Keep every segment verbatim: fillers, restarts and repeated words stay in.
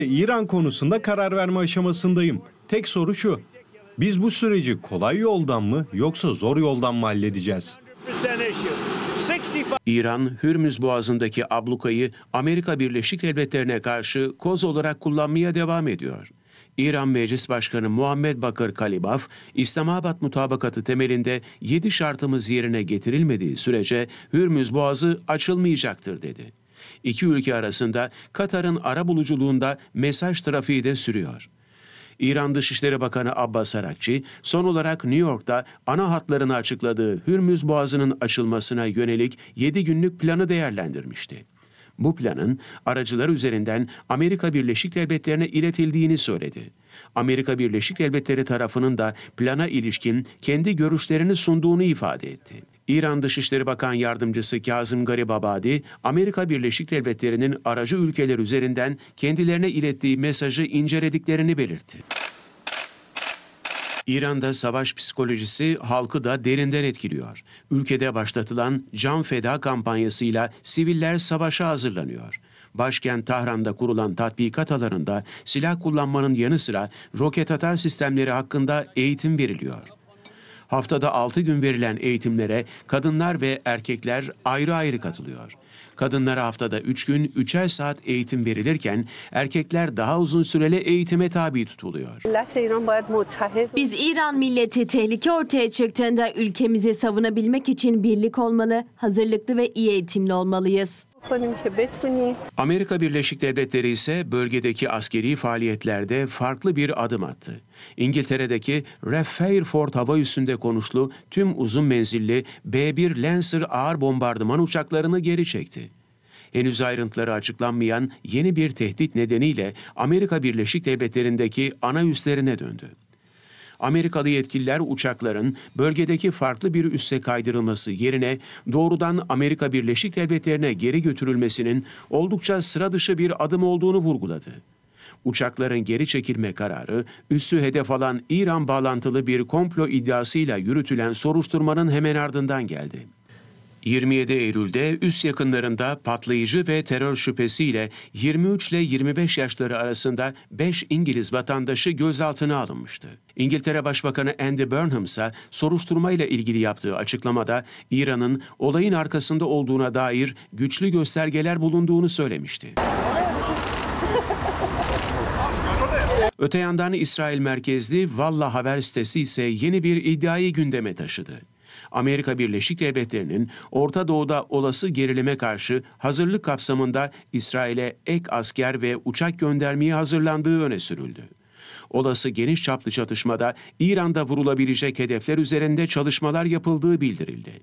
İran konusunda karar verme aşamasındayım. Tek soru şu: biz bu süreci kolay yoldan mı yoksa zor yoldan mı halledeceğiz? İran, Hürmüz Boğazı'ndaki ablukayı Amerika Birleşik Devletleri'ne karşı koz olarak kullanmaya devam ediyor. İran Meclis Başkanı Muhammed Bakır Kalibaf, İslamabad mutabakatı temelinde yedi şartımız yerine getirilmediği sürece Hürmüz Boğazı açılmayacaktır dedi. İki ülke arasında Katar'ın arabuluculuğunda mesaj trafiği de sürüyor. İran Dışişleri Bakanı Abbas Arakçi, son olarak New York'ta ana hatlarını açıkladığı Hürmüz Boğazı'nın açılmasına yönelik yedi günlük planı değerlendirmişti. Bu planın aracılar üzerinden Amerika Birleşik Devletleri'ne iletildiğini söyledi. Amerika Birleşik Devletleri tarafının da plana ilişkin kendi görüşlerini sunduğunu ifade etti. İran Dışişleri Bakan Yardımcısı Kazım Garibabadi, Amerika Birleşik Devletleri'nin aracı ülkeler üzerinden kendilerine ilettiği mesajı incelediklerini belirtti. İran'da savaş psikolojisi halkı da derinden etkiliyor. Ülkede başlatılan can feda kampanyasıyla siviller savaşa hazırlanıyor. Başkent Tahran'da kurulan tatbikat alanında silah kullanmanın yanı sıra roket atar sistemleri hakkında eğitim veriliyor. Haftada altı gün verilen eğitimlere kadınlar ve erkekler ayrı ayrı katılıyor. Kadınlara haftada üç gün, üçer saat eğitim verilirken erkekler daha uzun süreli eğitime tabi tutuluyor. Biz İran milleti tehlike ortaya çıktığında ülkemizi savunabilmek için birlik olmalı, hazırlıklı ve iyi eğitimli olmalıyız. Amerika Birleşik Devletleri ise bölgedeki askeri faaliyetlerde farklı bir adım attı. İngiltere'deki Fairford hava üssünde konuşlu tüm uzun menzilli B bir Lancer ağır bombardıman uçaklarını geri çekti. Henüz ayrıntıları açıklanmayan yeni bir tehdit nedeniyle Amerika Birleşik Devletleri'ndeki ana üslerine döndü. Amerikalı yetkililer uçakların bölgedeki farklı bir üsse kaydırılması yerine doğrudan Amerika Birleşik Devletleri'ne geri götürülmesinin oldukça sıra dışı bir adım olduğunu vurguladı. Uçakların geri çekilme kararı, üssü hedef alan İran bağlantılı bir komplo iddiasıyla yürütülen soruşturmanın hemen ardından geldi. yirmi yedi Eylül'de üs yakınlarında patlayıcı ve terör şüphesiyle yirmi üç ile yirmi beş yaşları arasında beş İngiliz vatandaşı gözaltına alınmıştı. İngiltere Başbakanı Andy Burnham ise soruşturmayla ilgili yaptığı açıklamada İran'ın olayın arkasında olduğuna dair güçlü göstergeler bulunduğunu söylemişti. Öte yandan İsrail merkezli Valla haber sitesi ise yeni bir iddiayı gündeme taşıdı. Amerika Birleşik Devletleri'nin Orta Doğu'da olası gerilime karşı hazırlık kapsamında İsrail'e ek asker ve uçak göndermeye hazırlandığı öne sürüldü. Olası geniş çaplı çatışmada İran'da vurulabilecek hedefler üzerinde çalışmalar yapıldığı bildirildi.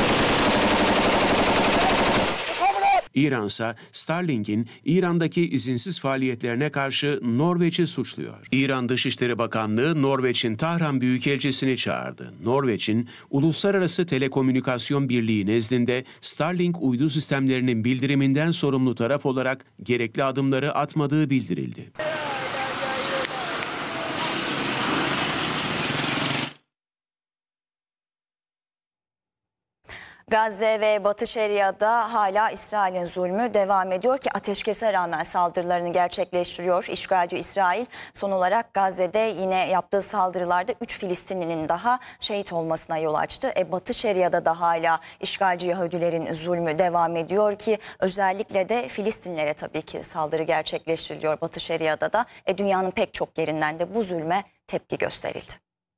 İran ise Starlink'in İran'daki izinsiz faaliyetlerine karşı Norveç'i suçluyor. İran Dışişleri Bakanlığı Norveç'in Tahran Büyükelçisini çağırdı. Norveç'in Uluslararası Telekomünikasyon Birliği nezdinde Starlink uydu sistemlerinin bildiriminden sorumlu taraf olarak gerekli adımları atmadığı bildirildi. Gazze ve Batı Şeria'da hala İsrail'in zulmü devam ediyor ki ateşkese rağmen saldırılarını gerçekleştiriyor. İşgalci İsrail son olarak Gazze'de yine yaptığı saldırılarda üç Filistinlinin daha şehit olmasına yol açtı. E, Batı Şeria'da da hala işgalci Yahudilerin zulmü devam ediyor ki özellikle de Filistinlere tabii ki saldırı gerçekleştiriliyor Batı Şeria'da da. E, dünyanın pek çok yerinden de bu zulme tepki gösterildi.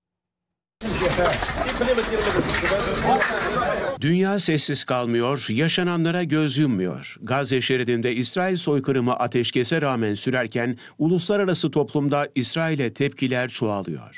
Dünya sessiz kalmıyor, yaşananlara göz yummuyor. Gazze şeridinde İsrail soykırımı ateşkese rağmen sürerken uluslararası toplumda İsrail'e tepkiler çoğalıyor.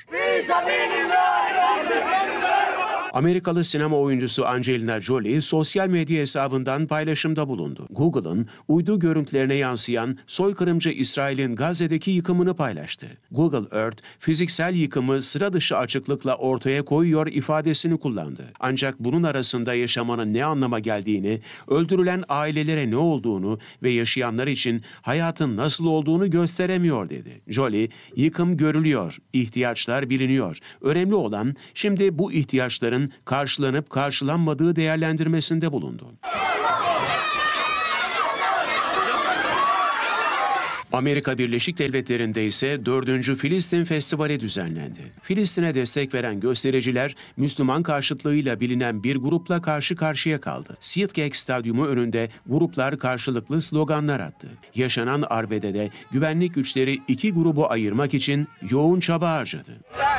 Amerikalı sinema oyuncusu Angelina Jolie sosyal medya hesabından paylaşımda bulundu. Google'ın uydu görüntülerine yansıyan soykırımcı İsrail'in Gazze'deki yıkımını paylaştı. Google Earth, fiziksel yıkımı sıra dışı açıklıkla ortaya koyuyor ifadesini kullandı. Ancak bunun arasında yaşamanın ne anlama geldiğini, öldürülen ailelere ne olduğunu ve yaşayanlar için hayatın nasıl olduğunu gösteremiyor dedi. Jolie, yıkım görülüyor, ihtiyaçlar biliniyor. Önemli olan şimdi bu ihtiyaçların karşılanıp karşılanmadığı değerlendirmesinde bulundu. Amerika Birleşik Devletleri'nde ise dördüncü Filistin Festivali düzenlendi. Filistin'e destek veren göstericiler, Müslüman karşıtlığıyla bilinen bir grupla karşı karşıya kaldı. Sietgek Stadyumu önünde gruplar karşılıklı sloganlar attı. Yaşanan arbedede güvenlik güçleri iki grubu ayırmak için yoğun çaba harcadı.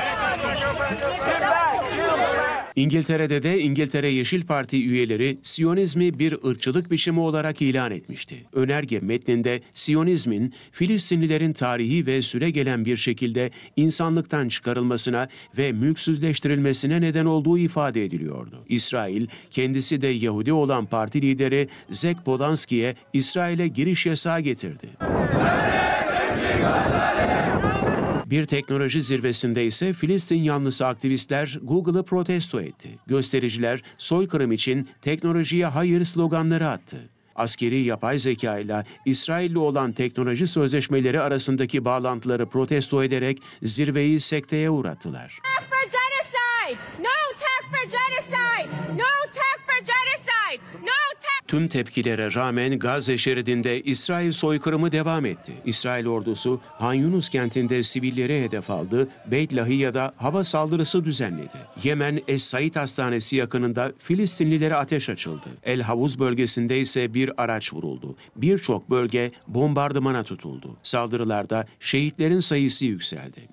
İngiltere'de de İngiltere Yeşil Parti üyeleri Siyonizmi bir ırkçılık biçimi olarak ilan etmişti. Önerge metninde Siyonizmin Filistinlilerin tarihi ve süregelen bir şekilde insanlıktan çıkarılmasına ve mülksüzleştirilmesine neden olduğu ifade ediliyordu. İsrail, kendisi de Yahudi olan parti lideri Zek Polanski'ye İsrail'e giriş yasağı getirdi. Bir teknoloji zirvesinde ise Filistin yanlısı aktivistler Google'ı protesto etti. Göstericiler soykırım için teknolojiye hayır sloganları attı. Askeri yapay zeka ile İsrail'le olan teknoloji sözleşmeleri arasındaki bağlantıları protesto ederek zirveyi sekteye uğrattılar. Tüm tepkilere rağmen Gazze şeridinde İsrail soykırımı devam etti. İsrail ordusu Han Yunus kentinde sivilleri hedef aldı, Beit Lahiya'da hava saldırısı düzenledi. Yemen Es Said Hastanesi yakınında Filistinlilere ateş açıldı. El Havuz bölgesinde ise bir araç vuruldu. Birçok bölge bombardımana tutuldu. Saldırılarda şehitlerin sayısı yükseldi.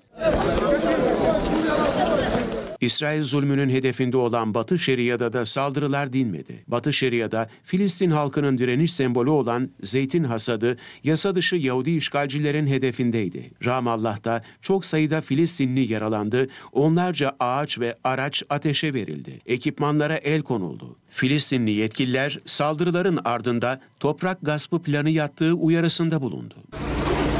İsrail zulmünün hedefinde olan Batı Şeria'da da saldırılar dinmedi. Batı Şeria'da Filistin halkının direniş sembolü olan zeytin hasadı yasa dışı Yahudi işgalcilerin hedefindeydi. Ramallah'ta çok sayıda Filistinli yaralandı, onlarca ağaç ve araç ateşe verildi. Ekipmanlara el konuldu. Filistinli yetkililer saldırıların ardında toprak gaspı planı yattığı uyarısında bulundu.